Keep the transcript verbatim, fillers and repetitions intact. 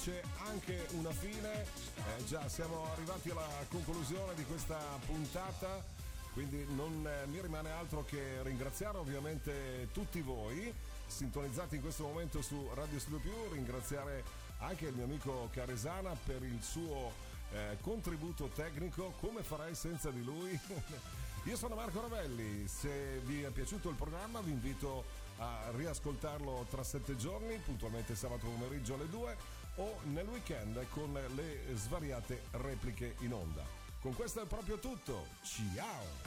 c'è anche una fine, eh, già siamo arrivati alla conclusione di questa puntata, quindi non eh, mi rimane altro che ringraziare ovviamente tutti voi sintonizzati in questo momento su Radio Studio Più, ringraziare anche il mio amico Caresana per il suo eh, contributo tecnico, come farei senza di lui? Io sono Marco Ravelli, se vi è piaciuto il programma vi invito a riascoltarlo tra sette giorni, puntualmente sabato pomeriggio alle due o nel weekend con le svariate repliche in onda. Con questo è proprio tutto, ciao!